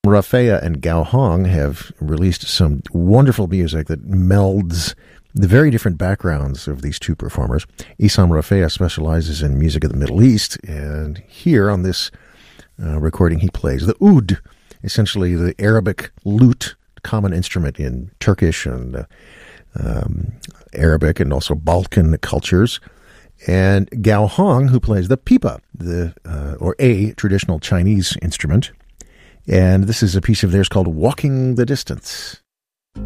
Rafea and Gao Hong have released some wonderful music that melds the very different backgrounds of these two performers. Isam Rafea specializes in music of the Middle East, and here on this recording he plays the oud, essentially the Arabic lute, common instrument in Turkish and Arabic and also Balkan cultures. And Gao Hong, who plays the pipa, or a traditional Chinese instrument. And this is a piece of theirs called Walking the Distance.